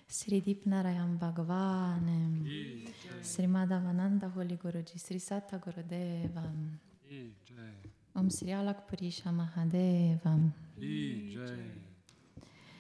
Sri Dipnarayam Bhagavanam, Sri Madhavananda Holy Guruji, Sri Satta Gurudevam, Om Sri Alakpurisha Mahadevam.